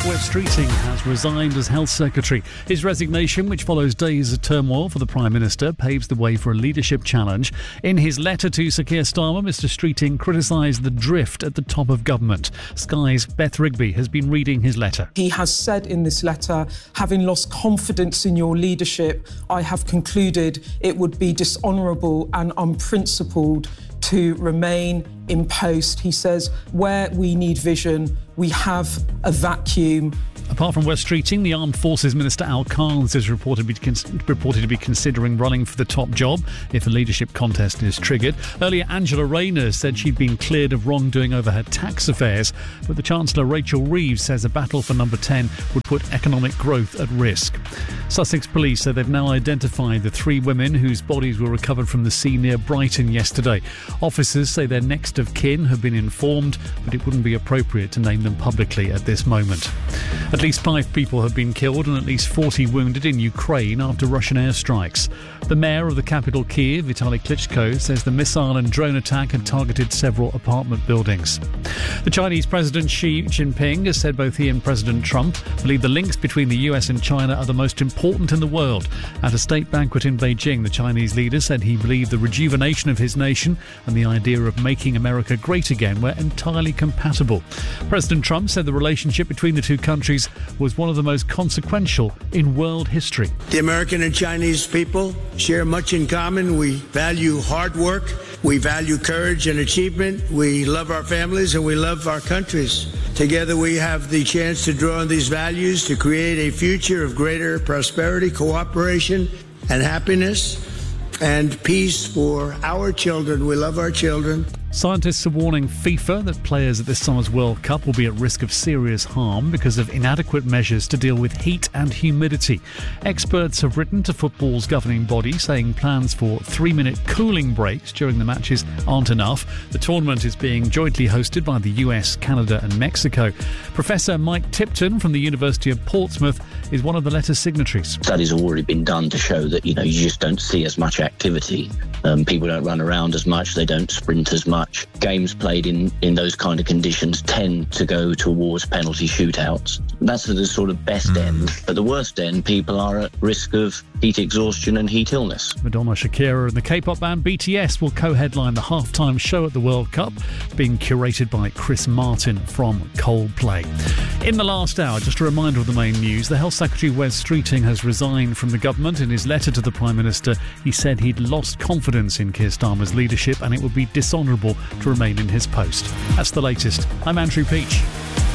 Wes Streeting has resigned as Health Secretary. His resignation, which follows days of turmoil for the Prime Minister, paves the way for a leadership challenge. In his letter to Sir Keir Starmer, Mr Streeting criticised the drift at the top of government. Sky's Beth Rigby has been reading his letter. He has said in this letter, having lost confidence in your leadership, I have concluded it would be dishonourable and unprincipled to remain in post. He says, where we need vision, we have a vacuum. Apart from Wes Streeting, the Armed Forces Minister Al Carnes is reported to be considering running for the top job if a leadership contest is triggered. Earlier, Angela Rayner said she'd been cleared of wrongdoing over her tax affairs, but the Chancellor Rachel Reeves says a battle for number 10 would put economic growth at risk. Sussex Police say they've now identified the 3 women whose bodies were recovered from the sea near Brighton yesterday. Officers say their next of kin have been informed, but it wouldn't be appropriate to name them publicly at this moment. At least 5 people have been killed and at least 40 wounded in Ukraine after Russian airstrikes. The mayor of the capital, Kyiv, Vitaly Klitschko, says the missile and drone attack had targeted several apartment buildings. The Chinese President Xi Jinping has said both he and President Trump believe the links between the US and China are the most important in the world. At a state banquet in Beijing, the Chinese leader said he believed the rejuvenation of his nation and the idea of making America great again were entirely compatible. President Trump said the relationship between the two countries was one of the most consequential in world history. The American and Chinese people share much in common. We value hard work, we value courage and achievement, we love our families and we love our countries. Together we have the chance to draw on these values to create a future of greater prosperity, cooperation and happiness and peace for our children. We love our children. Scientists are warning FIFA that players at this summer's World Cup will be at risk of serious harm because of inadequate measures to deal with heat and humidity. Experts have written to football's governing body saying plans for 3-minute cooling breaks during the matches aren't enough. The tournament is being jointly hosted by the US, Canada and Mexico. Professor Mike Tipton from the University of Portsmouth is one of the letter's signatories. Studies have already been done to show that, you just don't see as much activity. People don't run around as much, they don't sprint as much. Games played in those kind of conditions tend to go towards penalty shootouts. That's the sort of best end. At the worst end, people are at risk of heat exhaustion and heat illness. Madonna, Shakira and the K-pop band BTS will co-headline the halftime show at the World Cup, being curated by Chris Martin from Coldplay. In the last hour, just a reminder of the main news. The Health Secretary Wes Streeting has resigned from the government. In his letter to the Prime Minister, he said he'd lost confidence in Keir Starmer's leadership and it would be dishonourable to remain in his post. That's the latest. I'm Andrew Peach.